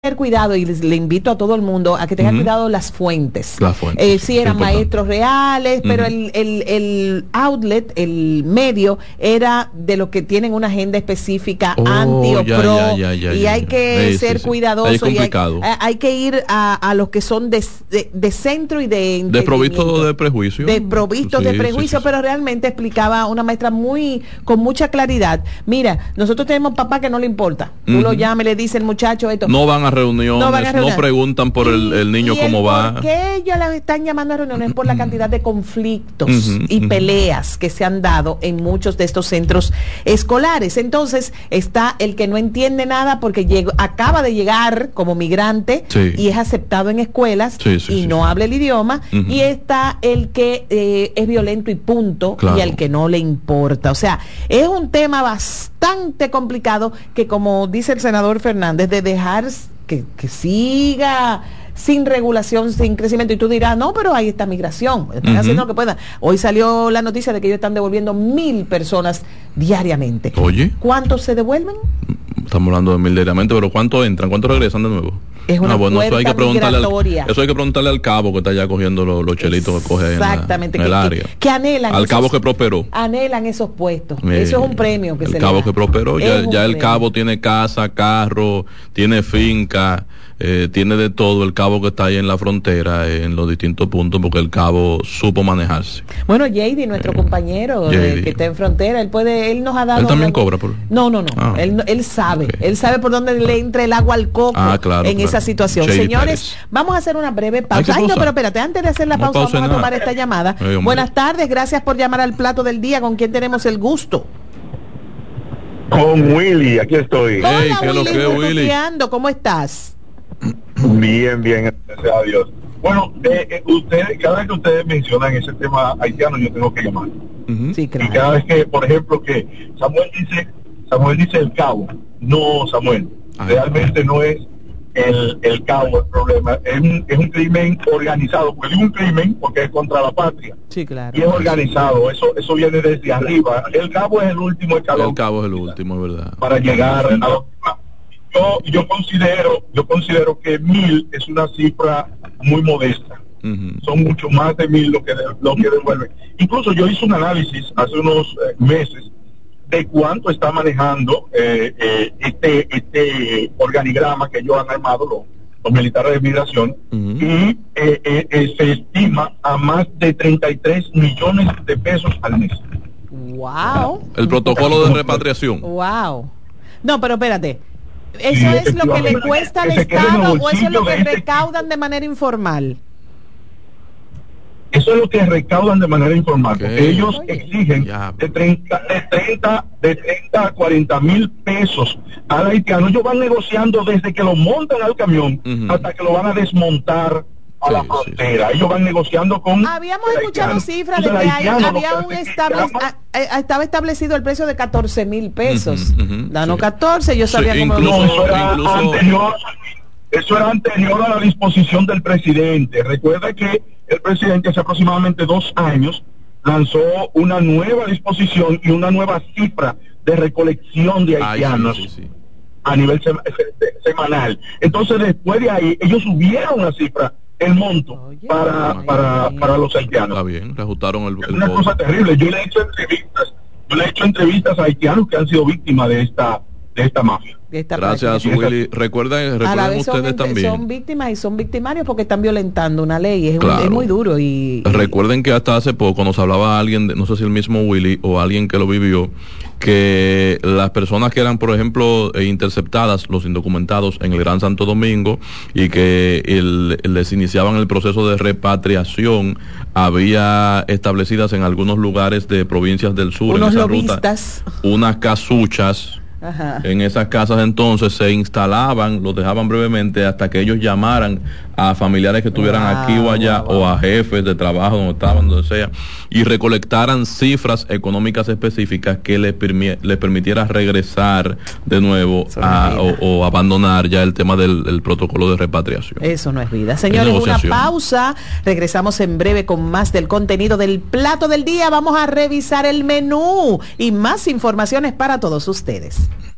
cuidado, y le invito a todo el mundo a que tenga cuidado las fuentes. Sí eran maestros reales, pero el outlet, el medio, era de los que tienen una agenda específica anti o pro, y hay que ser cuidadoso, y hay que ir a los que son de centro y de desprovistos de prejuicio. Desprovistos de prejuicio, pero realmente explicaba una maestra con mucha claridad. Mira, nosotros tenemos papá que no le importa. Tú lo llamas y le dices, muchacho, esto. No van a reuniones, no preguntan por el niño cómo va. ¿Por qué ellos la están llamando a reuniones? Por la cantidad de conflictos y peleas que se han dado en muchos de estos centros escolares. Entonces está el que no entiende nada porque acaba de llegar como migrante y es aceptado en escuelas y no habla el idioma, y está el que es violento y punto, y al que no le importa. O sea, es un tema bastante complicado que, como dice el senador Fernández, de dejar que siga sin regulación, sin crecimiento, y tú dirás, no, pero ahí está migración, están haciendo lo que puedan. Hoy salió la noticia de que ellos están devolviendo 1,000 personas diariamente. Oye, ¿cuántos se devuelven? Estamos hablando de 1,000 diariamente, pero ¿cuántos entran? ¿Cuántos regresan de nuevo? Es una puerta migratoria. Eso hay que preguntarle al cabo que está allá cogiendo los chelitos que coge en el área. Que anhelan. Al cabo que prosperó. Anhelan esos puestos. Eso es un premio que se le da. El cabo que prosperó. Ya el cabo tiene casa, carro, tiene finca, tiene de todo. El cabo que está ahí en la frontera, en los distintos puntos, porque el cabo supo manejarse. Bueno, JD, nuestro compañero que está en frontera, él nos ha dado. ¿Él también cobra por? No. Él sabe. Okay. Él sabe por dónde le entra el agua al coco en esa situación. JD Señores, Pérez. Vamos a hacer una breve pausa. No, pero espérate, antes de hacer la pausa, vamos a tomar esta llamada. Buenas tardes, gracias por llamar al plato del día. ¿Con quién tenemos el gusto? Con Willy, aquí estoy. Hola, Willy. ¿Cómo estás? Bien, gracias a Dios. Bueno, cada vez que ustedes mencionan ese tema haitiano, yo tengo que llamar. Sí, claro. Y cada vez que, por ejemplo, que Samuel dice el cabo. No, Samuel, realmente no es el cabo el problema. Es un crimen organizado. Pues es un crimen porque es contra la patria. Sí, claro. Y es organizado. Eso viene desde arriba. El cabo es el último escalón. El cabo es el último, es verdad. Para llegar a yo considero que 1,000 es una cifra muy modesta. Son mucho más de 1,000 lo que devuelven. Incluso yo hice un análisis hace unos meses de cuánto está manejando este organigrama que ellos han armado los militares de migración, y se estima a más de 33 millones de pesos al mes. Wow. El protocolo de repatriación. Wow. No, pero espérate. ¿Eso es lo que le cuesta al Estado o eso es lo que recaudan de manera informal? Eso es lo que recaudan de manera informal. Porque ellos exigen de 30 a 40,000 pesos al haitiano. Ellos van negociando desde que lo montan al camión hasta que lo van a desmontar a la frontera. Ellos van negociando con... Habíamos escuchado cifras de que estaba establecido el precio de 14,000 pesos. Danos 14, yo sabía cómo... Eso era anterior a la disposición del presidente. Recuerda que el presidente hace aproximadamente 2 años lanzó una nueva disposición y una nueva cifra de recolección de haitianos a nivel semanal. Entonces, después de ahí, ellos subieron la cifra, el monto para los haitianos. Está bien, reajustaron el una cosa terrible. Yo le he hecho entrevistas a haitianos que han sido víctimas de esta mafia. Gracias, Willy. Recuerden ustedes también. Son víctimas y son victimarios porque están violentando una ley. Es muy duro. Y recuerden que hasta hace poco nos hablaba alguien, no sé si el mismo Willy o alguien que lo vivió, que las personas que eran, por ejemplo, interceptadas, los indocumentados en el Gran Santo Domingo, y que les iniciaban el proceso de repatriación, había establecidas en algunos lugares de provincias del sur, unos en esa lobistas, ruta, unas casuchas. En esas casas entonces se instalaban, los dejaban brevemente hasta que ellos llamaran a familiares que estuvieran aquí o allá, o a jefes de trabajo donde estaban, donde sea, y recolectaran cifras económicas específicas que les permitiera regresar de nuevo o abandonar ya el tema del protocolo de repatriación. Eso no es vida. Señores, una pausa. Regresamos en breve con más del contenido del plato del día. Vamos a revisar el menú y más informaciones para todos ustedes.